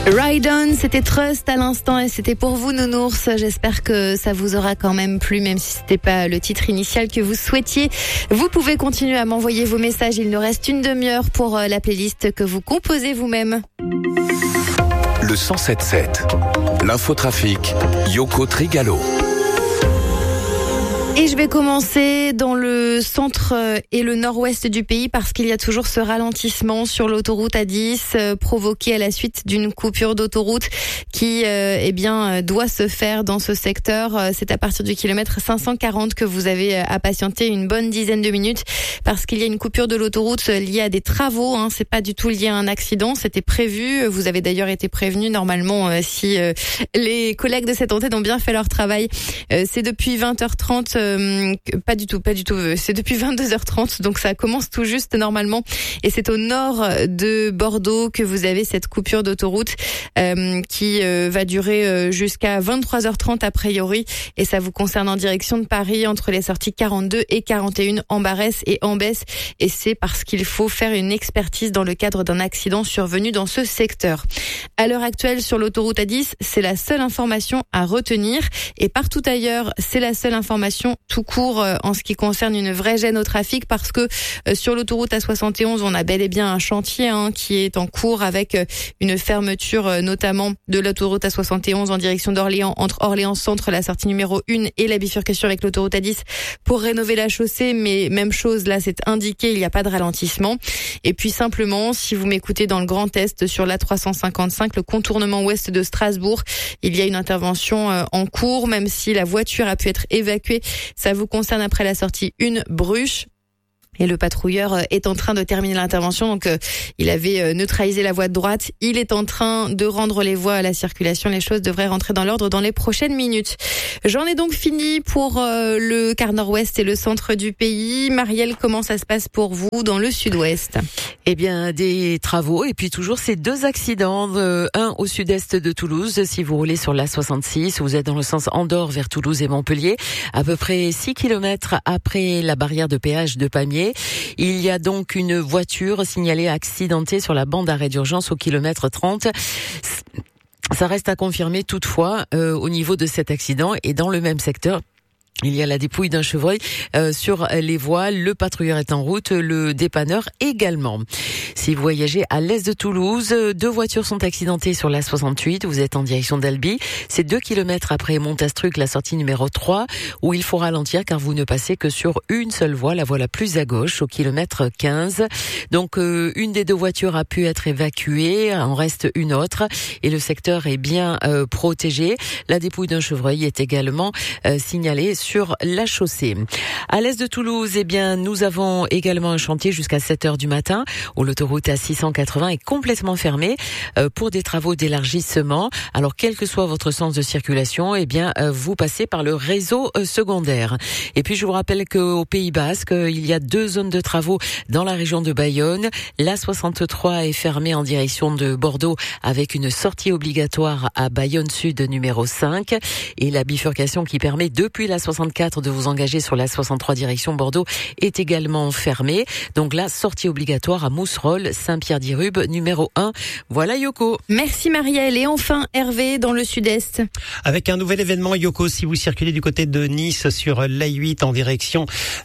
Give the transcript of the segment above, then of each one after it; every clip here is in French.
Ride On, c'était Trust à l'instant et c'était pour vous Nounours. J'espère que ça vous aura quand même plu, même si c'était pas le titre initial que vous souhaitiez. Vous pouvez continuer à m'envoyer vos messages. Il nous reste une demi-heure pour la playlist que vous composez vous-même. Le 107.7, l'infotrafic, Yoko Trigalo. Et je vais commencer dans le centre et le nord-ouest du pays parce qu'il y a toujours ce ralentissement sur l'autoroute A10 provoqué à la suite d'une coupure d'autoroute qui doit se faire dans ce secteur. C'est à partir du kilomètre 540 que vous avez à patienter une bonne dizaine de minutes parce qu'il y a une coupure de l'autoroute liée à des travaux. C'est pas du tout lié à un accident, c'était prévu. Vous avez d'ailleurs été prévenu normalement si les collègues de cette antenne ont bien fait leur travail. C'est depuis 20h30. Pas du tout. C'est depuis 22h30, donc ça commence tout juste normalement. Et c'est au nord de Bordeaux que vous avez cette coupure d'autoroute qui va durer jusqu'à 23h30 a priori. Et ça vous concerne en direction de Paris entre les sorties 42 et 41 en Barès et en Besse. Et c'est parce qu'il faut faire une expertise dans le cadre d'un accident survenu dans ce secteur. À l'heure actuelle, sur l'autoroute A10, c'est la seule information à retenir. Et partout ailleurs, c'est la seule information tout court en ce qui concerne une vraie gêne au trafic parce que sur l'autoroute A71, on a bel et bien un chantier qui est en cours avec une fermeture notamment de l'autoroute A71 en direction d'Orléans, entre Orléans Centre, la sortie numéro 1 et la bifurcation avec l'autoroute A10 pour rénover la chaussée, mais même chose, là c'est indiqué, il n'y a pas de ralentissement. Et puis simplement, si vous m'écoutez dans le Grand Est sur l'A355, le contournement ouest de Strasbourg, il y a une intervention en cours, même si la voiture a pu être évacuée. Ça vous concerne après la sortie 1 Bruches. Et le patrouilleur est en train de terminer l'intervention. Donc, il avait neutralisé la voie de droite. Il est en train de rendre les voies à la circulation. Les choses devraient rentrer dans l'ordre dans les prochaines minutes. J'en ai donc fini pour le quart nord-ouest et le centre du pays. Marielle, comment ça se passe pour vous dans le sud-ouest ? Eh bien, des travaux et puis toujours ces deux accidents. Un au sud-est de Toulouse. Si vous roulez sur l'A66, vous êtes dans le sens Andorre vers Toulouse et Montpellier. À peu près 6 km après la barrière de péage de Pamiers. Il y a donc une voiture signalée accidentée sur la bande d'arrêt d'urgence au kilomètre 30. Ça reste à confirmer toutefois au niveau de cet accident et dans le même secteur. Il y a la dépouille d'un chevreuil sur les voies. Le patrouilleur est en route, le dépanneur également. Si vous voyagez à l'est de Toulouse, 2 voitures sont accidentées sur la 68. Vous êtes en direction d'Albi. C'est 2 km après Montastruc, la sortie numéro 3, où il faut ralentir car vous ne passez que sur une seule voie, la voie la plus à gauche, au kilomètre 15. Donc, une des 2 voitures a pu être évacuée, en reste une autre, et le secteur est bien protégé. La dépouille d'un chevreuil est également signalée sur la chaussée. À l'est de Toulouse, eh bien, nous avons également un chantier jusqu'à 7h du matin où l'autoroute A680 est complètement fermée pour des travaux d'élargissement. Alors, quel que soit votre sens de circulation, eh bien, vous passez par le réseau secondaire. Et puis, je vous rappelle qu'au Pays Basque, il y a 2 zones de travaux dans la région de Bayonne. L'A63 est fermée en direction de Bordeaux avec une sortie obligatoire à Bayonne Sud numéro 5 et la bifurcation qui permet depuis la 64 de vous engager sur la 63 direction Bordeaux est également fermée. Donc là, sortie obligatoire à Mousserolles, Saint-Pierre-d'Irube, numéro 1. Voilà Yoko. Merci Marielle. Et enfin Hervé dans le sud-est. Avec un nouvel événement Yoko, si vous circulez du côté de Nice sur l'A8 en direction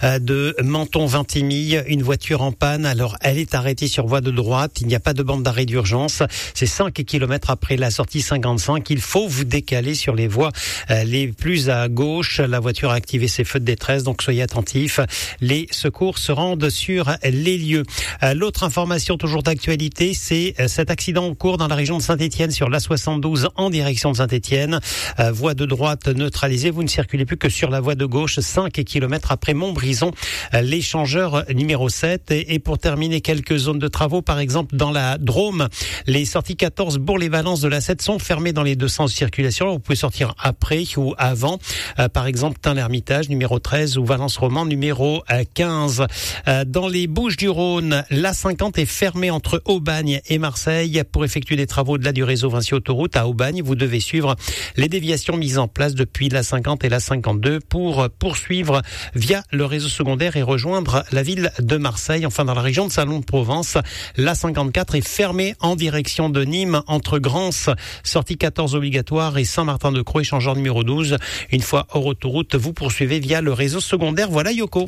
de Menton-Vintimille, une voiture en panne. Alors elle est arrêtée sur voie de droite. Il n'y a pas de bande d'arrêt d'urgence. C'est 5 km après la sortie 55. Il faut vous décaler sur les voies les plus à gauche. La voiture a activé ses feux de détresse, donc soyez attentifs. Les secours se rendent sur les lieux. L'autre information toujours d'actualité, c'est cet accident en cours dans la région de Saint-Étienne sur l'A72 en direction de Saint-Étienne. Voie de droite neutralisée, vous ne circulez plus que sur la voie de gauche, 5 km après Montbrison, l'échangeur numéro 7. Et pour terminer, quelques zones de travaux, par exemple dans la Drôme, les sorties 14 Bourg-les-Valences de la 7 sont fermées dans les 2 sens de circulation. Vous pouvez sortir après ou avant. Par exemple, Autun-l'Hermitage, numéro 13, ou Valence-Roman, numéro 15. Dans les Bouches-du-Rhône, l'A50 est fermée entre Aubagne et Marseille pour effectuer des travaux du réseau Vinci Autoroute. À Aubagne, vous devez suivre les déviations mises en place depuis l'A50 et l'A52 pour poursuivre via le réseau secondaire et rejoindre la ville de Marseille. Enfin, dans la région de Salon-de-Provence, l'A54 est fermée en direction de Nîmes entre Grance, sortie 14 obligatoire, et Saint-Martin-de-Croix, échangeur numéro 12. Une fois hors autoroute, vous poursuivez via le réseau secondaire. Voilà Yoko.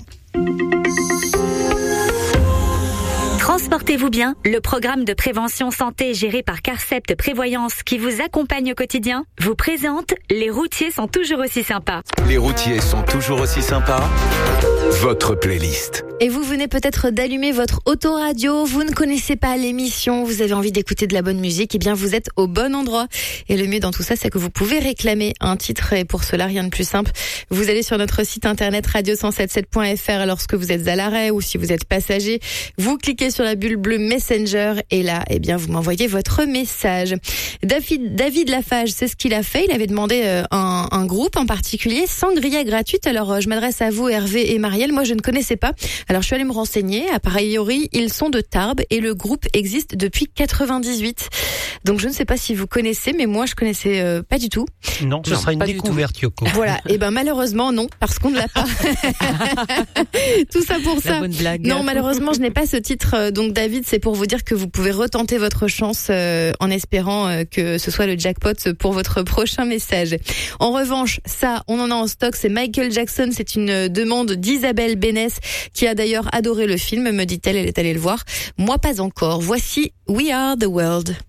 Transportez-vous bien, le programme de prévention santé géré par Carcept Prévoyance qui vous accompagne au quotidien vous présente Les routiers sont toujours aussi sympas. Les routiers sont toujours aussi sympas. Votre playlist. Et vous venez peut-être d'allumer votre autoradio, vous ne connaissez pas l'émission, vous avez envie d'écouter de la bonne musique, eh bien vous êtes au bon endroit. Et le mieux dans tout ça, c'est que vous pouvez réclamer un titre, et pour cela, rien de plus simple. Vous allez sur notre site internet radio177.fr lorsque vous êtes à l'arrêt ou si vous êtes passager, vous cliquez sur la bulle bleue Messenger et là, eh bien vous m'envoyez votre message. David Lafage, c'est ce qu'il a fait, il avait demandé un groupe en particulier, Sangria gratuite. Alors je m'adresse à vous Hervé et Marielle, moi je ne connaissais pas. Alors je suis allée me renseigner, a priori ils sont de Tarbes et le groupe existe depuis 98. Donc je ne sais pas si vous connaissez, mais moi je connaissais pas du tout. Non, ce sera une découverte Yoko. Voilà, et ben malheureusement non, parce qu'on ne l'a pas. Tout ça pour ça. Bonne blague. Non, malheureusement je n'ai pas ce titre. Donc David, c'est pour vous dire que vous pouvez retenter votre chance en espérant que ce soit le jackpot pour votre prochain message. En revanche, ça, on en a en stock, c'est Michael Jackson, c'est une demande d'Isabelle Bénès qui a d'ailleurs adoré le film, me dit-elle, elle est allée le voir. Moi pas encore. Voici We Are the World.